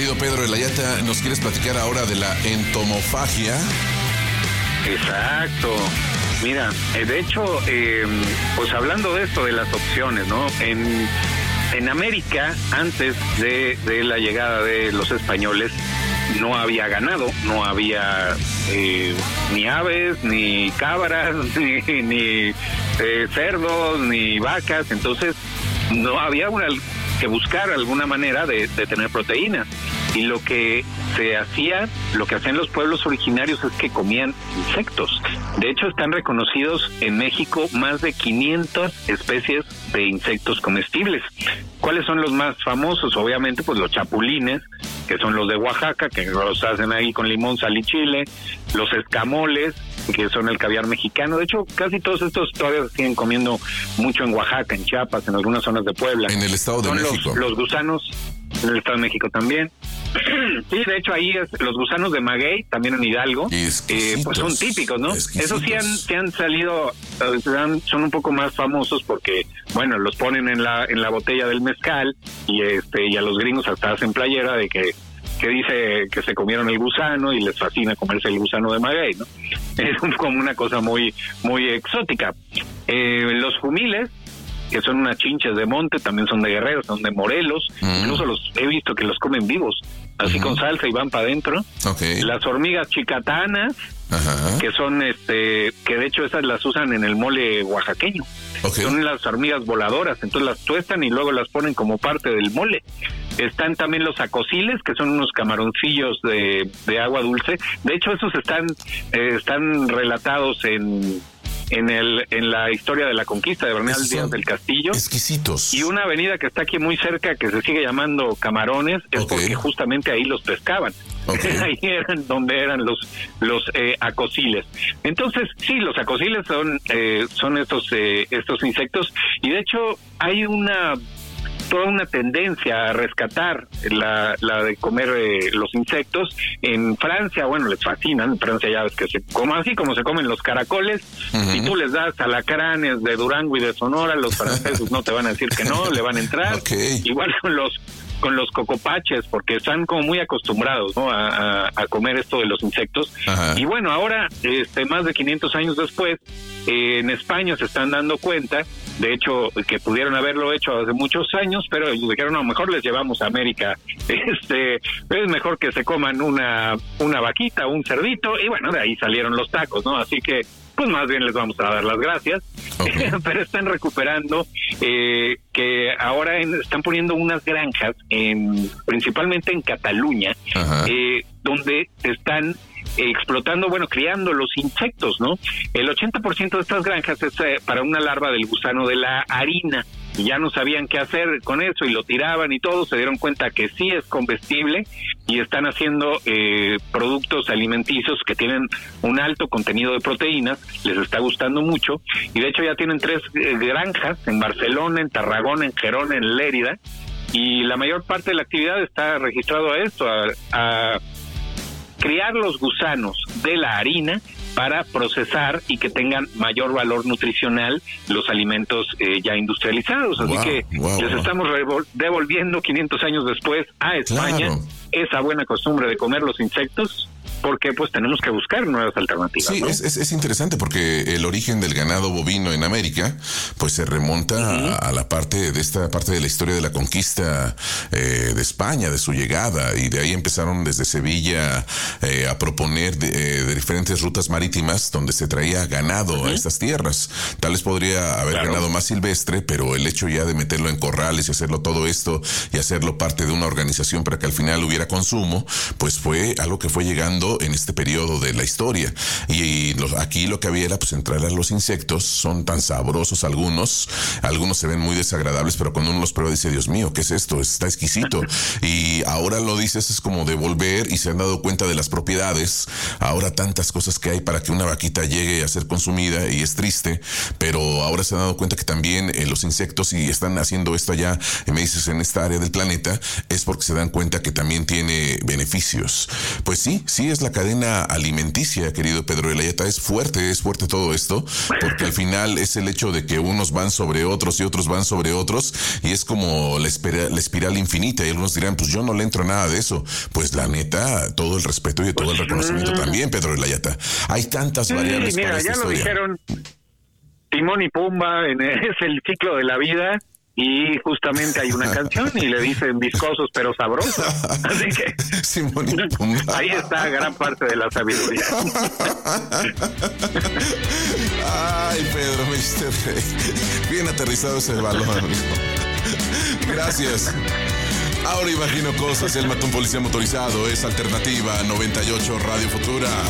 querido Pedro Elayata, ¿nos quieres platicar ahora de la entomofagia? Exacto. Mira, de hecho, pues hablando de esto, de las opciones, ¿no? En América, antes de la llegada de los españoles, no había ganado, no había ni aves, ni cabras, ni cerdos, ni vacas. Entonces no había que buscar alguna manera de tener proteínas. Y lo que hacían los pueblos originarios es que comían insectos. De hecho, están reconocidos en México más de 500 especies de insectos comestibles. ¿Cuáles son los más famosos? Obviamente, pues los chapulines, que son los de Oaxaca, que los hacen ahí con limón, sal y chile. Los escamoles, que son el caviar mexicano. De hecho, casi todos estos todavía siguen comiendo mucho en Oaxaca, en Chiapas, en algunas zonas de Puebla. En el Estado de México. Los gusanos, en el Estado de México también. Sí, de hecho ahí los gusanos de maguey, también en Hidalgo, pues son típicos, ¿no? Esos sí han salido, son un poco más famosos porque, bueno, los ponen en la botella del mezcal y a los gringos hasta hacen playera de que dice que se comieron el gusano y les fascina comerse el gusano de maguey, ¿no? Es como una cosa muy, muy exótica. Los humiles, que son unas chinches de monte, también son de Guerrero, son de Morelos, incluso los he visto que los comen vivos, así con salsa y van para adentro. Okay. Las hormigas chicatanas, que son que de hecho esas las usan en el mole oaxaqueño. Okay. Son las hormigas voladoras, entonces las tuestan y luego las ponen como parte del mole. Están también los acosiles, que son unos camaroncillos de agua dulce. De hecho, esos están relatados en la historia de la conquista de Bernal Díaz del Castillo. Exquisitos. Y una avenida que está aquí muy cerca, que se sigue llamando Camarones, es porque justamente ahí los pescaban. Okay. Ahí eran donde eran los acosiles. Entonces, sí, los acosiles son estos insectos, y de hecho hay toda una tendencia a rescatar la de comer los insectos. En Francia, bueno, les fascinan. En Francia ya ves que así como se comen los caracoles, si tú les das alacranes de Durango y de Sonora, los franceses no te van a decir que no, le van a entrar. Okay. Igual con los cocopaches, porque están como muy acostumbrados, ¿no?, a comer esto de los insectos. Ajá. Y bueno, ahora, más de 500 años después, en España se están dando cuenta, de hecho, que pudieron haberlo hecho hace muchos años, pero ellos dijeron, no, mejor les llevamos a América, es mejor que se coman una vaquita, un cerdito, y bueno, de ahí salieron los tacos, ¿no? Así que, pues más bien les vamos a dar las gracias. Okay. Pero están recuperando, que ahora están poniendo unas granjas, principalmente en Cataluña, donde están explotando, criando los insectos, ¿no? El 80% de estas granjas es para una larva del gusano de la harina. Y ya no sabían qué hacer con eso y lo tiraban y todo, se dieron cuenta que sí es comestible y están haciendo productos alimenticios que tienen un alto contenido de proteínas, les está gustando mucho, y de hecho ya tienen 3 granjas en Barcelona, en Tarragona, en Gerona, en Lérida, y la mayor parte de la actividad está registrado a esto, a criar los gusanos de la harina para procesar y que tengan mayor valor nutricional los alimentos ya industrializados. Así que les estamos devolviendo 500 años después a España esa buena costumbre de comer los insectos, porque pues tenemos que buscar nuevas alternativas. Sí, ¿no? Es interesante porque el origen del ganado bovino en América pues se remonta a la parte de la historia de la conquista de España, de su llegada, y de ahí empezaron desde Sevilla a proponer de diferentes rutas marítimas donde se traía ganado a estas tierras. Tal vez podría haber ganado más silvestre, pero el hecho ya de meterlo en corrales y hacerlo todo esto y hacerlo parte de una organización para que al final hubiera consumo, pues fue algo que fue llegando en este periodo de la historia. Y aquí lo que había era pues entrar a los insectos. Son tan sabrosos algunos se ven muy desagradables, pero cuando uno los prueba dice, Dios mío, ¿qué es esto? Está exquisito. Y ahora lo dices, es como de volver, y se han dado cuenta de las propiedades. Ahora tantas cosas que hay para que una vaquita llegue a ser consumida, y es triste, pero ahora se han dado cuenta que también los insectos, y están haciendo esto allá, me dices, en esta área del planeta, es porque se dan cuenta que también tiene beneficios. Pues sí así es la cadena alimenticia, querido Pedro de la Yata. Es fuerte todo esto, porque al final es el hecho de que unos van sobre otros y otros van sobre otros, y es como la espiral infinita, y algunos dirán, pues yo no le entro a nada de eso. Pues la neta, todo el respeto y todo el reconocimiento también, Pedro de la Yata. Hay tantas variables para esta historia. Mira, ya lo dijeron, Timón y Pumba, es el ciclo de la vida. Y justamente hay una canción y le dicen viscosos pero sabrosos. Así que Simón y Pumba. Ahí está gran parte de la sabiduría. Ay, Pedro, me hiciste reír. Bien aterrizado ese balón, amigo. Gracias. Ahora imagino cosas. Él mató a un policía motorizado. Es Alternativa 98 Radio Futura.